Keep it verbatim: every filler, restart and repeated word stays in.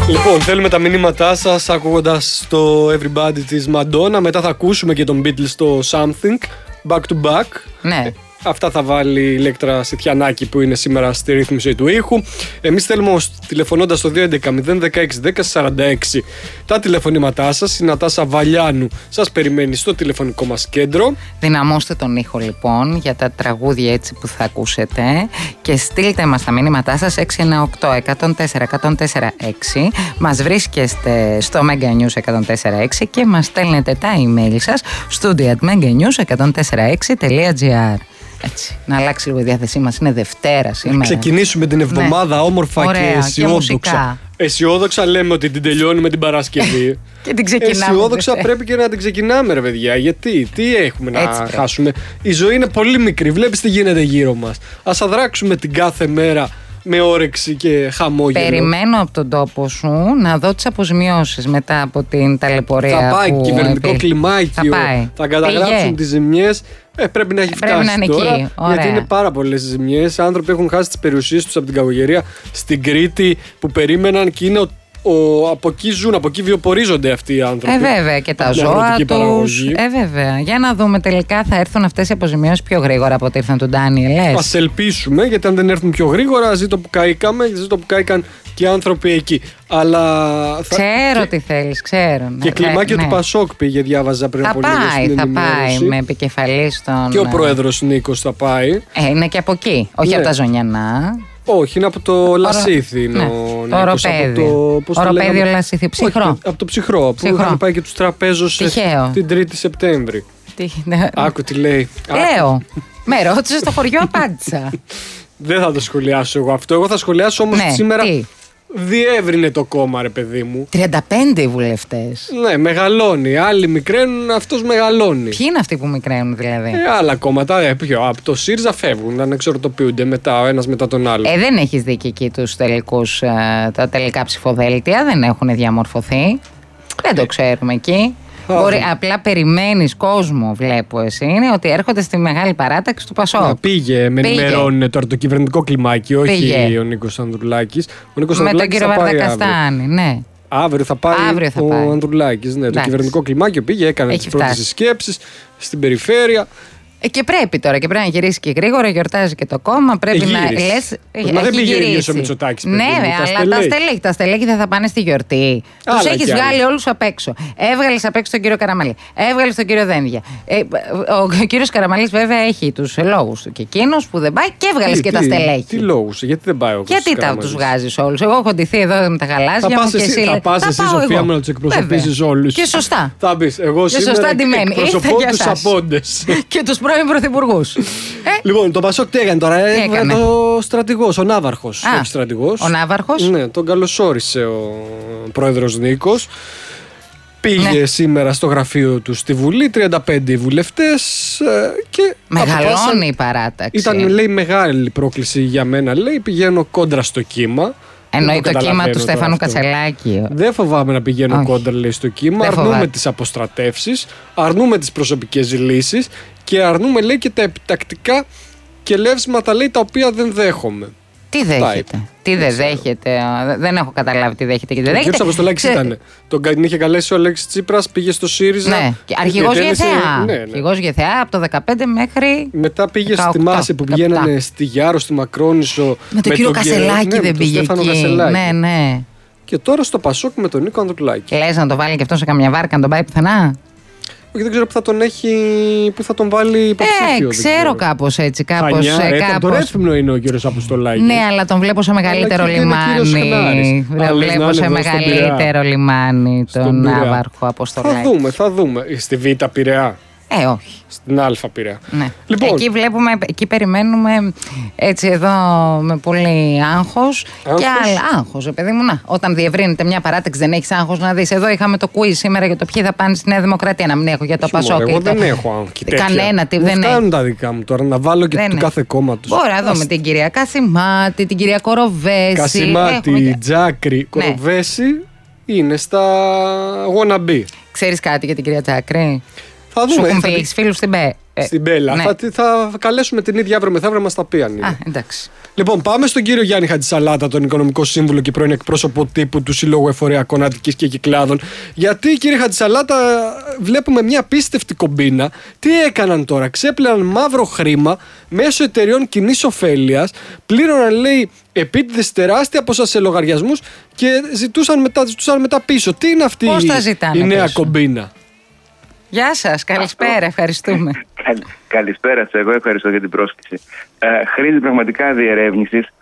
Λοιπόν, θέλουμε τα μηνύματά σας ακούγοντας το Everybody της Madonna. Μετά θα ακούσουμε και τον Beatles στο Something Back to Back. Ναι. Ε, αυτά θα βάλει η Ηλέκτρα Σιτιανάκη που είναι σήμερα στη ρύθμιση του ήχου. Εμείς θέλουμε όμως τηλεφωνώντας στο δύο έντεκα μηδέν δεκαέξι δέκα σαράντα έξι τα τηλεφωνήματά σας. Η Νατάσα Βαλιάνου σας περιμένει στο τηλεφωνικό μας κέντρο. Δυναμώστε τον ήχο λοιπόν για τα τραγούδια έτσι που θα ακούσετε και στείλτε μας τα μήνυματά σας έξι ένα οκτώ εκατόν τέσσερα εκατόν τέσσερα έξι. Μας βρίσκεστε στο Mega News εκατόν τέσσερα έξι και μας στέλνετε τα email σας studio at meganews εκατόν τέσσερα έξι τελεία gr. Έτσι, να αλλάξει λίγο η διάθεσή μας. Είναι Δευτέρα σήμερα. Να ξεκινήσουμε την εβδομάδα ναι. όμορφα. Ωραία, και αισιόδοξα. Και αισιόδοξα λέμε ότι την τελειώνουμε την Παρασκευή. Και την ξεκινάμε. Αισιόδοξα πρέπει και να την ξεκινάμε, ρε παιδιά. Γιατί, τι έχουμε να Έτσι χάσουμε. Πρέπει. Η ζωή είναι πολύ μικρή. Βλέπεις τι γίνεται γύρω μας. Ας αδράξουμε την κάθε μέρα με όρεξη και χαμόγελο. Περιμένω από τον τόπο σου να δω τις αποζημιώσεις μετά από την ταλαιπωρία. Θα πάει που κυβερνητικό επί... κλιμάκιο. Θα, θα καταγράψουν τις ζημιές. Ε, πρέπει να έχει φτάσει πρέπει να είναι τώρα, εκεί. Γιατί είναι πάρα πολλές ζημιές. Άνθρωποι έχουν χάσει τις περιουσίες τους από την κακογερία στην Κρήτη που περίμεναν και είναι ο, ο, από εκεί ζουν, από εκεί βιοπορίζονται αυτοί οι άνθρωποι. Ε, βέβαια, και τα ζώα τους. Ε, βέβαια. Για να δούμε τελικά θα έρθουν αυτές οι αποζημιώσεις πιο γρήγορα από ό,τι ήρθαν του Ντάνιελ. Ας ελπίσουμε, γιατί αν δεν έρθουν πιο γρήγορα, ζήτω που καήκαμε, ζήτω που κάηκαν και οι άνθρωποι εκεί. Αλλά θα... Ξέρω και... τι θέλεις, ξέρω. Και κλιμάκιο ναι. του Πασόκ πήγε, διάβαζα πριν θα από λίγο πάει, στην θα ενημέρωση. πάει με επικεφαλή στον... Και ο πρόεδρος Νίκος θα πάει. Ε, είναι και από εκεί, όχι ναι. από τα Ζωνιανά. Όχι, είναι από το Λασίθι. Ναι. Ο το Οροπέδιο. Το Οροπέδιο Λασίθι, ψυχρό. Όχι, από το ψυχρό, ψυχρό. Που είχαν πάει και τους τραπέζους την τρίτη Σεπτέμβρη. Τι... Άκου τι λέει. Λέω. Με ρώτησε στο χωριό, απάντησα. Δεν θα το σχολιάσω εγώ αυτό. Εγώ θα σχολιάσω όμως ναι, σήμερα. Τι? Διεύρυνε το κόμμα, ρε παιδί μου. τριάντα πέντε οι βουλευτές. Ναι, μεγαλώνει. Άλλοι μικραίνουν, αυτός μεγαλώνει. Ποιοι είναι αυτοί που μικραίνουν, δηλαδή? Ε, άλλα κόμματα. Ε, ποιο, από το ΣΥΡΙΖΑ φεύγουν, ανεξορροποποιούνται μετά ο ένας μετά τον άλλο. Ε, δεν έχεις δει και εκεί τους τελικούς, ε, τα τελικά ψηφοδέλτια. Δεν έχουν διαμορφωθεί. Δεν το ξέρουμε εκεί. Μπορεί, απλά περιμένεις κόσμο, βλέπω εσύ, είναι ότι έρχονται στη μεγάλη παράταξη του Πασόκ. Να πήγε, με ενημερώνουν τώρα το κυβερνητικό κλιμάκι, όχι πήγε. Ο Νίκος Ανδρουλάκης. Ο Νίκος με τον κύριο Βαρδακαστάνη, ναι. Αύριο θα πάει Αύριο θα ο πάει. Ανδρουλάκης. Ναι, το κυβερνητικό κλιμάκιο πήγε, έκανε τις πρώτες συσκέψεις στην περιφέρεια. Ε, και πρέπει τώρα και πρέπει να γυρίσει και γρήγορα, γιορτάζει και το κόμμα. Πρέπει ε, να λες. Μα δεν πήγε ίδιος ο Μητσοτάκης. Ναι, αλλά τα στελέχη, τα στελέχη δεν θα πάνε στη γιορτή. Τους έχεις βγάλει όλους απ' έξω. Έβγαλες απ' έξω τον κύριο Καραμαλή. Έβγαλες τον κύριο Δένδια. Ε, ο κύριος Καραμαλής βέβαια έχει τους λόγους του και εκείνος που δεν πάει και έβγαλες και τα στελέχη. Τι λόγους, γιατί δεν πάει ο κύριος Γιατί τα τους βγάζεις όλους? Εγώ έχω ντυθεί εδώ με τα γαλάζια μου και εσύ. Θα πας εσύ, Σοφία, μου να τους εκπροσωπήσεις όλους. Και σωστά. Θα πεις, εγώ σήμερα εκπροσωπώ τους απόντες. Και τους πρώην πρωθυπουργούς. Ε? Λοιπόν, το Πασόκ τι έκανε τώρα? Τι έκανε? Το στρατηγός, ο Ναύαρχος. Όχι στρατηγός. Ο Ναύαρχος. Ναι, τον καλωσόρισε ο πρόεδρος Νίκος. Πήγε ναι. σήμερα στο γραφείο του στη Βουλή, τριάντα πέντε βουλευτές και... Μεγαλώνει η παράταξη. Ήταν, λέει, μεγάλη πρόκληση για μένα, λέει, πηγαίνω κόντρα στο κύμα. Εννοεί το, το κύμα του Στέφανου Κασελάκη. Δεν φοβάμαι να πηγαίνω Όχι. κόντρα, λέει, στο κύμα. Δεν αρνούμε φοβάται. τις αποστρατεύσεις, αρνούμε τις προσωπικές λύσεις και αρνούμε, λέει, και τα επιτακτικά και λεύσματα, λέει, τα οποία δεν δέχομαι. Τι δέχεται, τι δεν δέχεται, δεν έχω καταλάβει τι δέχεται και δεν δέχεται. Ο κ. Αποστολάκης Ξε... ήταν. Τον είχε καλέσει ο Αλέξης Τσίπρας, πήγε στο ΣΥΡΙΖΑ. Ναι, αρχηγός ΓΕΘΕΑ. Ναι, ναι. Αρχηγός ΓΕΘΕΑ από το δεκαπέντε μέχρι. Μετά πήγε στη Μάση που πηγαίνανε στη Γιάρο, στη Μακρόνισσο. Με τον κύριο Κασελάκη ναι, δεν πήγε εκεί. Ναι, ναι. Και τώρα στο Πασόκ με τον Νίκο Ανδρουλάκη. Λες να το βάλει και αυτό σε καμιά βάρκα, να τον πάει πουθενά? Όχι, δεν ξέρω που θα τον έχει, που θα τον βάλει υποψήφιο. Ε, ξέρω κάπως έτσι, κάπως. Φανιά, ε, ε, κάπως... Το Ρέθυμνο είναι ο κύριος Αποστολάκης. Ναι, αλλά τον βλέπω σε μεγαλύτερο λιμάνι. Τον βλέπω σε μεγαλύτερο λιμάνι τον Ναύαρχο Αποστολάκη. Θα δούμε, θα δούμε. Στη Β' Πειραιά. Ε, όχι. Στην Α Πειραιά. Ναι. Λοιπόν, εκεί βλέπουμε, εκεί περιμένουμε έτσι εδώ με πολύ άγχος. Άγχος. Και άλλα. Άγχος, παιδί μου. Να, όταν διευρύνεται μια παράταξη, δεν έχεις άγχος να δεις. Εδώ είχαμε το quiz σήμερα για το ποιοι θα πάνε στη Νέα Δημοκρατία. Να μην έχω για το Πασόκ. Εγώ το... δεν έχω άγχος. Κανένα. Τι, δεν φτάνουν τα δικά μου τώρα, να βάλω και του κάθε κόμματος. Μπορεί να δούμε την κυρία Κασιμάτη, την κυρία Κοροβέση. Κασιμάτη, έχουμε... Τζάκρη, Κοροβέση ναι. είναι στα wannabe. Ξέρεις κάτι για την κυρία Τζάκρη? Θα Σου δούμε. έχουν θα... πει, έχεις φίλους στην Μπέ. Ε, Στην Μπέλα. ναι. Θα, θα καλέσουμε την ίδια αύριο μεθαύριο, μας τα πει αν είναι. Α, εντάξει. Λοιπόν, πάμε στον κύριο Γιάννη Χατζησαλάτα, τον οικονομικό σύμβουλο και πρώην εκπρόσωπο τύπου του Συλλόγου Εφοριακών Αττικής και Κυκλάδων. Γιατί, κύριε Χατζησαλάτα, βλέπουμε μια απίστευτη κομπίνα. Τι έκαναν τώρα, ξέπλαιναν μαύρο χρήμα μέσω εταιριών κοινής ωφέλειας, πλήρωναν, λέει, επίτηδες τεράστια ποσά σε λογαριασμούς και ζητούσαν μετά, ζητούσαν μετά πίσω. Τι είναι αυτή Πώς η, τα ζητάνε η νέα πίσω? κομπίνα? Γεια σας, καλησπέρα, ευχαριστούμε. Καλ, καλησπέρα σας, εγώ ευχαριστώ για την πρόσκληση. Ε, χρήζει πραγματικά διερεύνησης